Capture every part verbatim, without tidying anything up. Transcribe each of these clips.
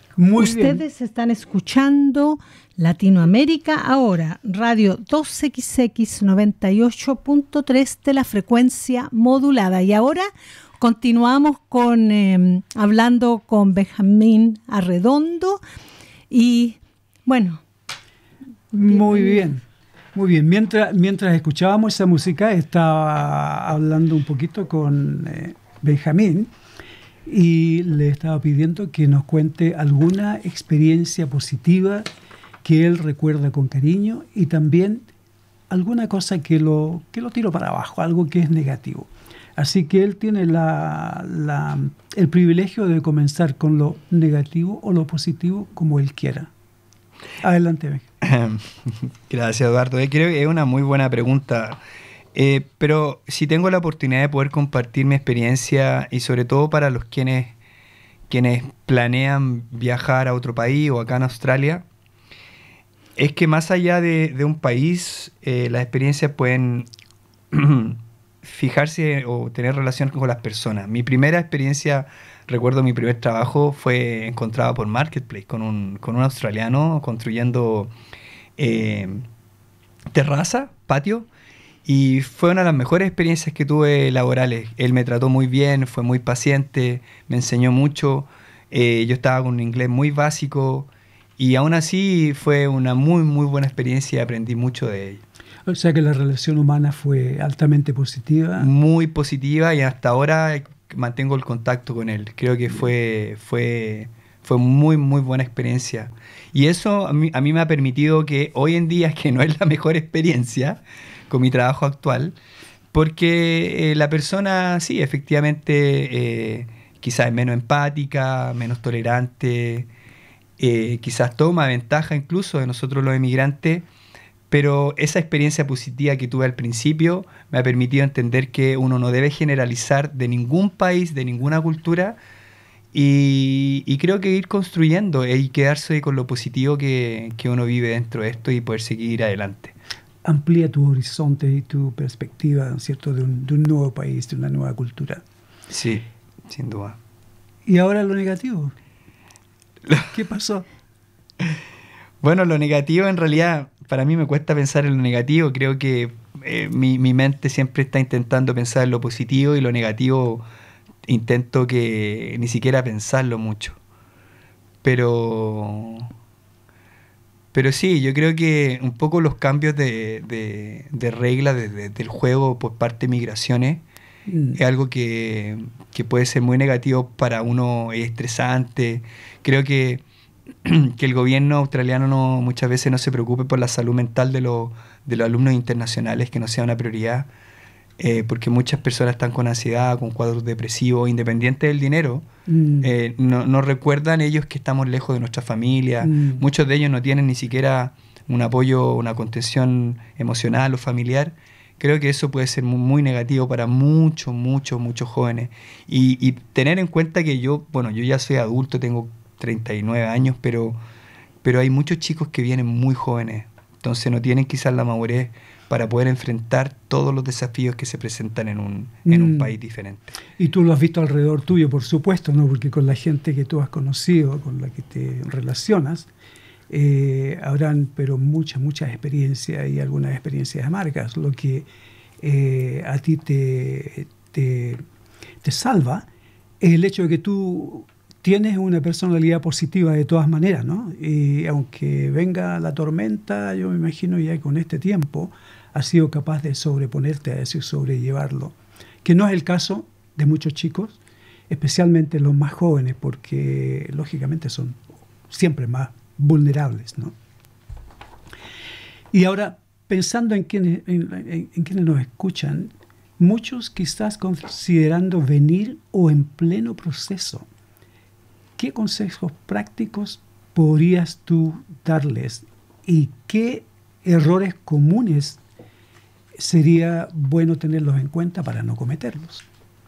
Muy Ustedes bien. están escuchando Latinoamérica Ahora, radio dos equis equis noventa y ocho punto tres de la frecuencia modulada. Y ahora continuamos con eh, hablando con Benjamín Arredondo y bueno. Muy bien, muy bien. Mientras, mientras escuchábamos esa música, estaba hablando un poquito con eh, Benjamín y le estaba pidiendo que nos cuente alguna experiencia positiva que él recuerda con cariño y también alguna cosa que lo, que lo tiró para abajo, algo que es negativo. Así que él tiene la, la, el privilegio de comenzar con lo negativo o lo positivo como él quiera. Adelante, Benjamín. Gracias, Eduardo. Eh, creo que es una muy buena pregunta. Eh, pero si tengo la oportunidad de poder compartir mi experiencia y sobre todo para los quienes, quienes planean viajar a otro país o acá en Australia, es que más allá de, de un país, eh, las experiencias pueden fijarse o tener relación con las personas. Mi primera experiencia, recuerdo mi primer trabajo, fue encontrado por Marketplace con un, con un australiano construyendo eh, terraza, patio. Y fue una de las mejores experiencias que tuve laborales. Él me trató muy bien, fue muy paciente, me enseñó mucho. Eh, yo estaba con un inglés muy básico y aún así fue una muy, muy buena experiencia y aprendí mucho de ella. O sea que la relación humana fue altamente positiva. Muy positiva y hasta ahora mantengo el contacto con él. Creo que fue, fue, fue muy, muy buena experiencia. Y eso a mí, a mí me ha permitido que hoy en día, que no es la mejor experiencia con mi trabajo actual, porque eh, la persona, sí, efectivamente, eh, quizás es menos empática, menos tolerante, eh, quizás toma ventaja incluso de nosotros los emigrantes, pero esa experiencia positiva que tuve al principio me ha permitido entender que uno no debe generalizar de ningún país, de ninguna cultura, y, y creo que ir construyendo y quedarse con lo positivo que, que uno vive dentro de esto y poder seguir adelante. Amplía tu horizonte y tu perspectiva, ¿no es cierto?, de un, de un nuevo país, de una nueva cultura. Sí, sin duda. Y ahora lo negativo. ¿Qué pasó? Bueno, lo negativo en realidad, para mí me cuesta pensar en lo negativo. Creo que eh, mi, mi mente siempre está intentando pensar en lo positivo y lo negativo intento que ni siquiera pensarlo mucho. Pero... Pero sí, yo creo que un poco los cambios de, de, de reglas de, de, del juego por parte de migraciones mm. es algo que, que puede ser muy negativo para uno, es estresante. Creo que, que el gobierno australiano no, muchas veces no se preocupe por la salud mental de, lo, de los alumnos internacionales, que no sea una prioridad, eh, porque muchas personas están con ansiedad, con cuadros depresivos, independientes del dinero. Mm. Eh, no, no recuerdan ellos que estamos lejos de nuestra familia. Mm. Muchos de ellos no tienen ni siquiera un apoyo, una contención emocional o familiar. Creo que eso puede ser muy, muy negativo para muchos, muchos, muchos jóvenes. Y, y tener en cuenta que yo, bueno, yo ya soy adulto, tengo treinta y nueve años, pero, pero hay muchos chicos que vienen muy jóvenes. Entonces no tienen quizás la madurez para poder enfrentar todos los desafíos que se presentan en un, en un mm. país diferente. Y tú lo has visto alrededor tuyo, por supuesto, ¿no? Porque con la gente que tú has conocido, con la que te relacionas, eh, habrán, pero muchas, muchas experiencias y algunas experiencias amargas. Lo que eh, a ti te, te, te salva es el hecho de que tú tienes una personalidad positiva de todas maneras, ¿no? Y aunque venga la tormenta, yo me imagino ya con este tiempo has sido capaz de sobreponerte a eso y sobrellevarlo, que no es el caso de muchos chicos, especialmente los más jóvenes, porque lógicamente son siempre más vulnerables, ¿no? Y ahora, pensando en quienes, en, en, en quienes nos escuchan, muchos quizás considerando venir o en pleno proceso, ¿qué consejos prácticos podrías tú darles y qué errores comunes sería bueno tenerlos en cuenta para no cometerlos?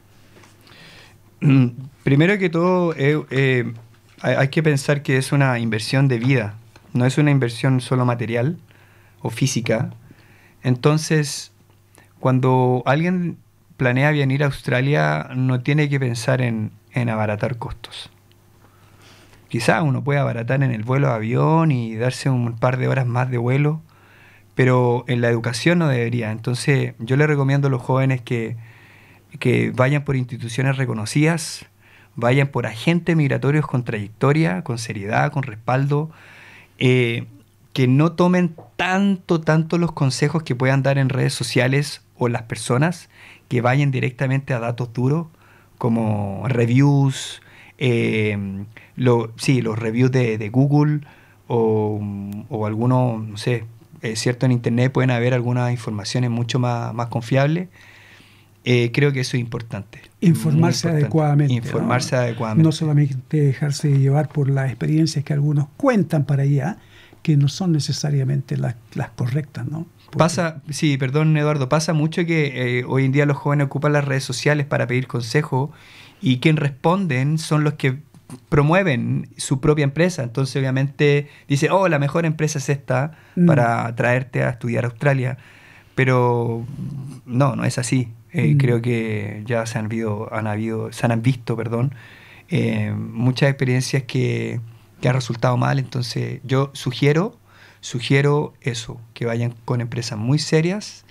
Primero que todo, eh, eh, hay que pensar que es una inversión de vida, no es una inversión solo material o física. Entonces, cuando alguien planea venir a Australia, no tiene que pensar en, en abaratar costos. quizás uno puede abaratar en el vuelo de avión y darse un par de horas más de vuelo, pero en la educación no debería. Entonces yo le recomiendo a los jóvenes que, que vayan por instituciones reconocidas, vayan por agentes migratorios con trayectoria, con seriedad, con respaldo, eh, que no tomen tanto, tanto los consejos que puedan dar en redes sociales o las personas, que vayan directamente a datos duros como reviews, eh, lo, sí, los reviews de, de Google o, o algunos, no sé, es cierto, en internet pueden haber algunas informaciones mucho más, más confiables. Eh, creo que eso es importante. Informarse importante. adecuadamente. Informarse ¿no? adecuadamente. No solamente dejarse llevar por las experiencias que algunos cuentan para allá, que no son necesariamente las, las correctas, ¿no? Porque pasa, sí, perdón Eduardo, pasa mucho que eh, hoy en día los jóvenes ocupan las redes sociales para pedir consejo y quien responden son los que promueven su propia empresa. Entonces obviamente dice, oh, la mejor empresa es esta mm. para traerte a estudiar a Australia. Pero no, no es así. Eh, mm. Creo que ya se han habido, han habido, se han visto, perdón, eh, muchas experiencias que, que han resultado mal. Entonces yo sugiero, sugiero eso, que vayan con empresas muy serias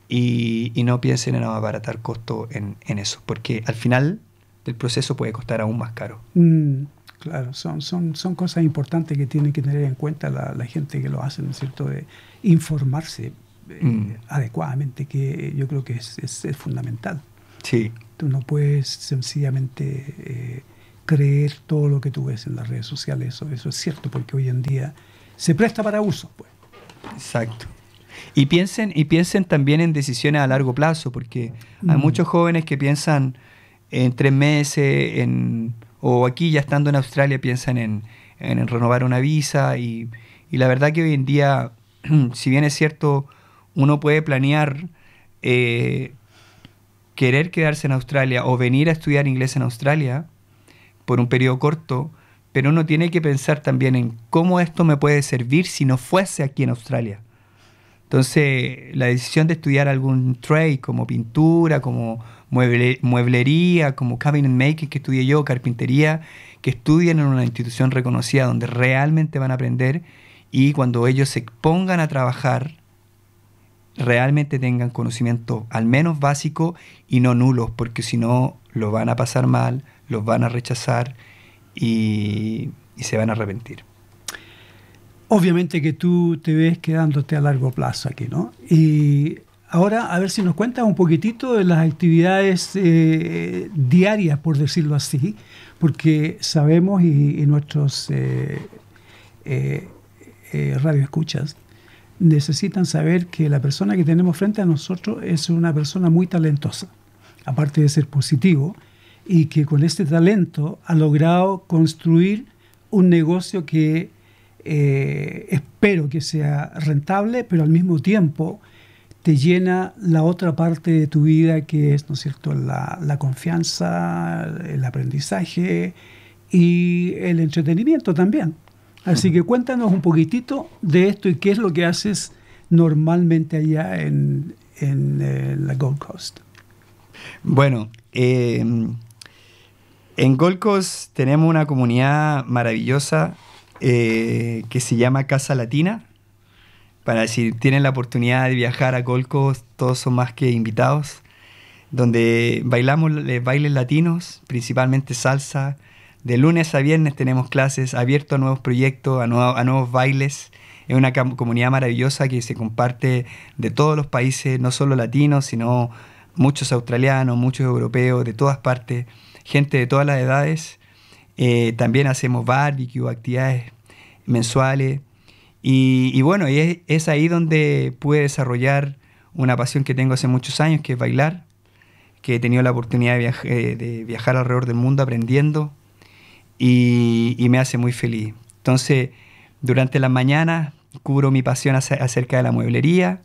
y, y no piensen en abaratar costo en, en eso, porque al final el proceso puede costar aún más caro. Mm, claro, son, son, son cosas importantes que tienen que tener en cuenta la, la gente que lo hace, ¿no es cierto?, de informarse eh, mm. adecuadamente, que yo creo que es, es, es fundamental. Sí. Tú no puedes sencillamente eh, creer todo lo que tú ves en las redes sociales, eso, eso es cierto, porque hoy en día se presta para uso, pues. Exacto. Y piensen, y piensen también en decisiones a largo plazo, porque mm. hay muchos jóvenes que piensan en tres meses, en, o aquí ya estando en Australia piensan en, en, en renovar una visa y, y la verdad que hoy en día, si bien es cierto, uno puede planear eh, querer quedarse en Australia o venir a estudiar inglés en Australia por un periodo corto, pero uno tiene que pensar también en cómo esto me puede servir si no fuese aquí en Australia. Entonces, la decisión de estudiar algún trade como pintura, como mueble, mueblería, como cabinet making que estudié yo, carpintería, que estudien en una institución reconocida donde realmente van a aprender y cuando ellos se pongan a trabajar, realmente tengan conocimiento al menos básico y no nulos, porque si no, lo van a pasar mal, los van a rechazar y, y se van a arrepentir. Obviamente que tú te ves quedándote a largo plazo aquí, ¿no? Y ahora, a ver si nos cuentas un poquitito de las actividades eh, diarias, por decirlo así, porque sabemos y, y nuestros eh, eh, eh, radioescuchas necesitan saber que la persona que tenemos frente a nosotros es una persona muy talentosa, aparte de ser positivo, y que con este talento ha logrado construir un negocio que Eh, espero que sea rentable, pero al mismo tiempo te llena la otra parte de tu vida, que es, ¿no es cierto?, la, la confianza, el aprendizaje y el entretenimiento también. Así que cuéntanos un poquitito de esto y qué es lo que haces normalmente allá en, en eh, la Gold Coast. Bueno, eh, en Gold Coast tenemos una comunidad maravillosa Eh, que se llama Casa Latina. Para si tienen la oportunidad de viajar a Gold Coast, todos son más que invitados, donde bailamos eh, bailes latinos, principalmente salsa. De lunes a viernes tenemos clases abiertas a nuevos proyectos, a, nuevo, a nuevos bailes. Es una comunidad maravillosa que se comparte de todos los países, no solo latinos, sino muchos australianos, muchos europeos, de todas partes, gente de todas las edades. Eh, también hacemos barbecue, actividades mensuales y, y bueno, y es, es ahí donde pude desarrollar una pasión que tengo hace muchos años, que es bailar, que he tenido la oportunidad de, viaj eh, de viajar alrededor del mundo aprendiendo y, y me hace muy feliz. Entonces, durante las mañanas cubro mi pasión acerca de la mueblería,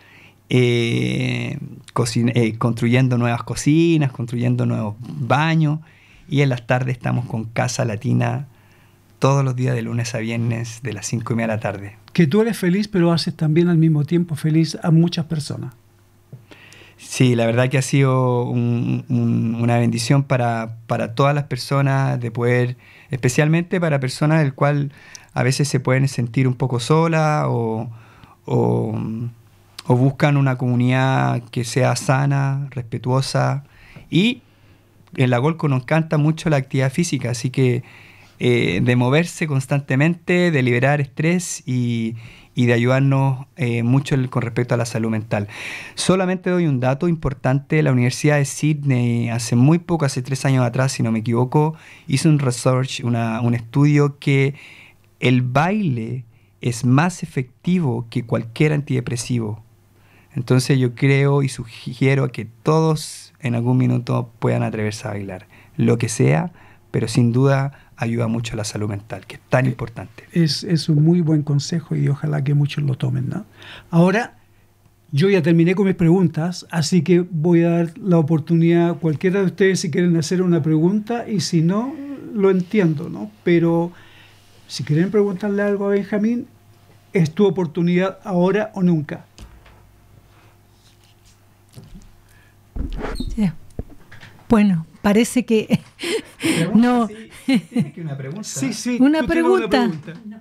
eh, eh, construyendo nuevas cocinas, construyendo nuevos baños. Y en las tardes estamos con Casa Latina todos los días de lunes a viernes de las cinco y media de la tarde. Que tú eres feliz, pero haces también al mismo tiempo feliz a muchas personas. Sí, la verdad que ha sido un, un, una bendición para, para todas las personas de poder, especialmente para personas del cual a veces se pueden sentir un poco solas o, o, o buscan una comunidad que sea sana, respetuosa. Y en la Golco nos encanta mucho la actividad física, así que eh, de moverse constantemente, de liberar estrés y, y de ayudarnos eh, mucho el, con respecto a la salud mental. Solamente doy un dato importante. La Universidad de Sydney hace muy poco, hace tres años atrás, si no me equivoco, hizo un research, una, un estudio que el baile es más efectivo que cualquier antidepresivo. Entonces yo creo y sugiero que todos en algún minuto puedan atreverse a bailar, lo que sea, pero sin duda ayuda mucho a la salud mental, que es tan importante. Es, es un muy buen consejo y ojalá que muchos lo tomen, ¿no? Ahora, yo ya terminé con mis preguntas, así que voy a dar la oportunidad a cualquiera de ustedes si quieren hacer una pregunta, y si no, lo entiendo, ¿no? Pero si quieren preguntarle algo a Benjamín, es tu oportunidad ahora o nunca. Sí. Bueno, parece que no. Sí, ¿tienes que una pregunta? Sí, sí. Una pregunta. Una pregunta.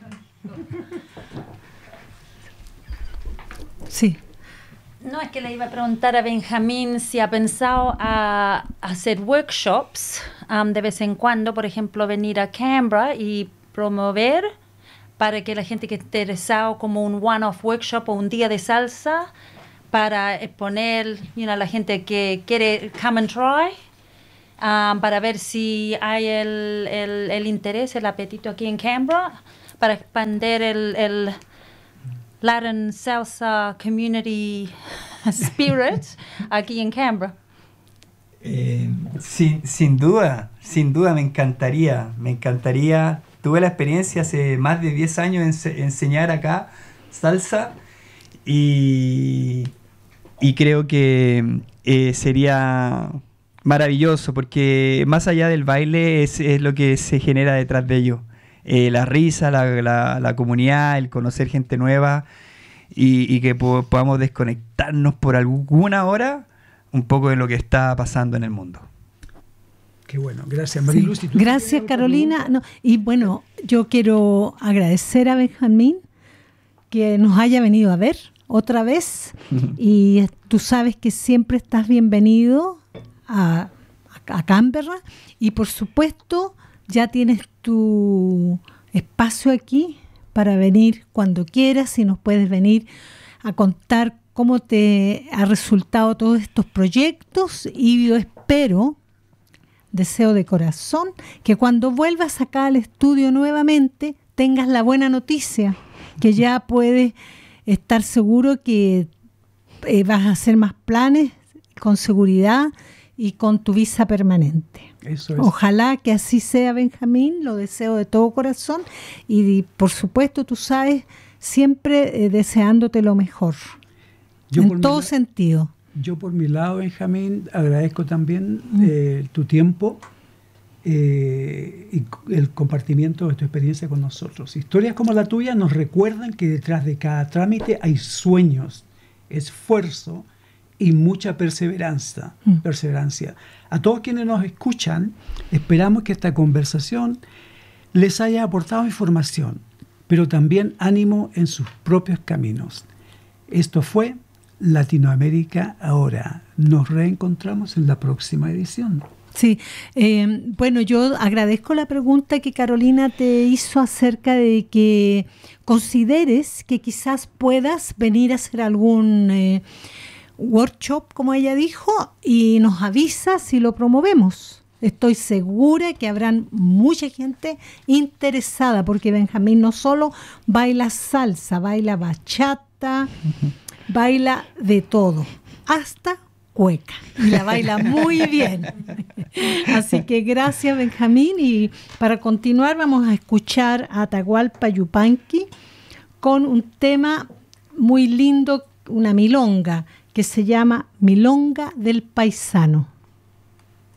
Sí. No, es que le iba a preguntar a Benjamín si ha pensado a, a hacer workshops um, de vez en cuando, por ejemplo, venir a Canberra y promover para que la gente que esté interesado como un one-off workshop o un día de salsa para exponer, you know, a la gente que quiere come and try, um, para ver si hay el, el, el interés, el apetito aquí en Canberra, para expandir el, el Latin Salsa Community Spirit aquí en Canberra. Eh, sin, sin duda, sin duda me encantaría, me encantaría. Tuve la experiencia hace más de diez años en enseñar acá salsa y... Y creo que eh, sería maravilloso, porque más allá del baile es, es lo que se genera detrás de ello. Eh, la risa, la, la, la comunidad, el conocer gente nueva y, y que po podamos desconectarnos por alguna hora un poco de lo que está pasando en el mundo. Qué bueno, gracias Mariluz. Sí. Gracias Carolina. No, y bueno, yo quiero agradecer a Benjamín que nos haya venido a ver otra vez, y tú sabes que siempre estás bienvenido a, a, a Canberra, y por supuesto ya tienes tu espacio aquí para venir cuando quieras, y nos puedes venir a contar cómo te ha resultado todos estos proyectos, y yo espero, deseo de corazón, que cuando vuelvas acá al estudio nuevamente tengas la buena noticia, que ya puedes estar seguro que eh, vas a hacer más planes con seguridad y con tu visa permanente. Eso es. Ojalá que así sea, Benjamín, lo deseo de todo corazón, y, y por supuesto, tú sabes, siempre eh, deseándote lo mejor, yo en todo sentido. Yo por mi lado, Benjamín, agradezco también eh, tu tiempo eh, y el compartimiento de tu experiencia con nosotros. Historias como la tuya nos recuerdan que detrás de cada trámite hay sueños, esfuerzo y mucha perseverancia. Mm. perseverancia. A todos quienes nos escuchan, esperamos que esta conversación les haya aportado información, pero también ánimo en sus propios caminos. Esto fue Latinoamérica Ahora. Nos reencontramos en la próxima edición. Sí, eh, bueno, yo agradezco la pregunta que Carolina te hizo acerca de que consideres que quizás puedas venir a hacer algún eh, workshop, como ella dijo, y nos avisa si lo promovemos. Estoy segura que habrán mucha gente interesada, porque Benjamín no solo baila salsa, baila bachata, uh-huh. baila de todo, hasta cueca, y la baila muy bien. Así que gracias, Benjamín, y para continuar vamos a escuchar a Atahualpa Yupanqui con un tema muy lindo, una milonga que se llama Milonga del Paisano.